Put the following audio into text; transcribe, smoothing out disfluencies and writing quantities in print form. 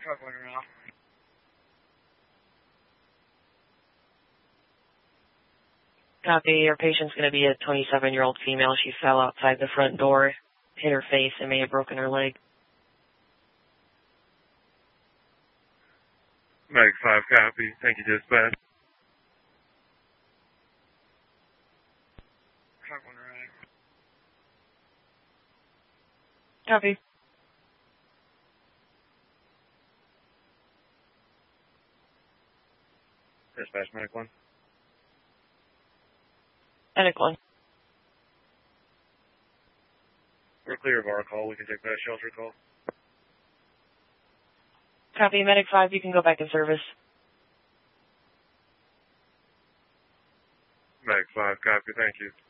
Copy. Your patient's going to be a 27-year-old female. She fell outside the front door, hit her face, and may have broken her leg. Mag 5, copy. Thank you, dispatch. Copy. Dispatch, Medic 1. Medic 1. We're clear of our call. We can take that shelter call. Copy. Medic 5, you can go back in service. Mag 5, copy. Thank you.